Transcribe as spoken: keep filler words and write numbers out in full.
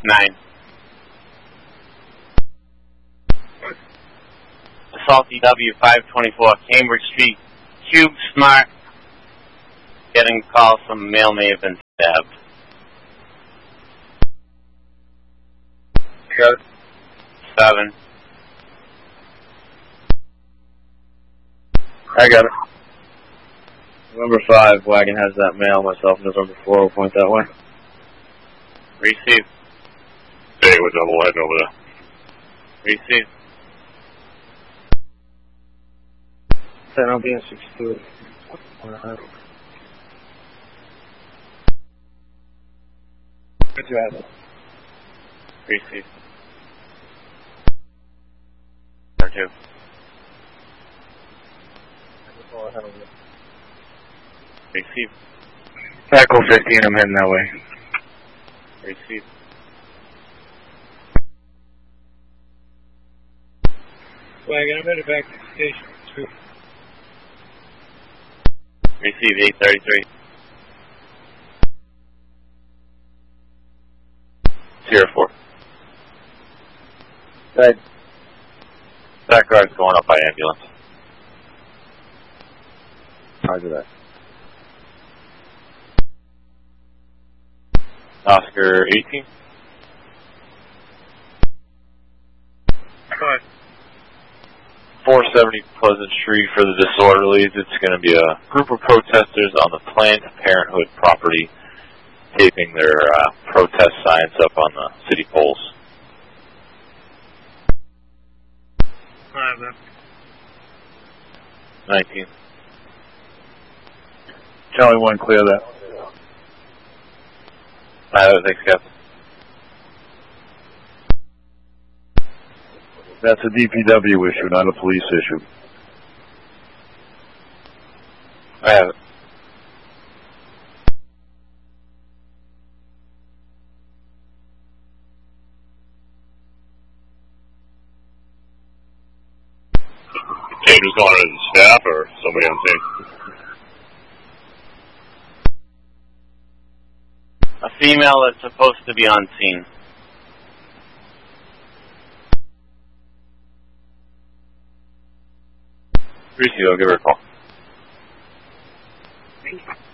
nine. Salty W five twenty-four, Cambridge Street, Cube Smart. Getting a call from a male may have been stabbed. Got it. Seven. I got it. Number five, wagon has that male. Myself, November four, will point that way. Receive. Hey, with double head over there. Receive. ten, I'll be in six two. Good job. Receive. Number two. Receive. Echo fifteen, I'm heading that way. Receive. Wagon, I'm headed back to the station. Two. Receive eight thirty-three. Zero four. Right. That guard's going up by ambulance. Roger that. Oscar eighteen. Five. four seventy Pleasant Street for the disorderlies. It's going to be a group of protesters on the Planned Parenthood property taping their uh, protest signs up on the city poles. Five, man. nineteen. Charlie one, clear that. Uh, thanks, Captain. That's a D P W issue, not a police issue. I have it. Changes going on in the staff or somebody on scene? A female that's supposed to be on scene. Receive, I'll give her a call.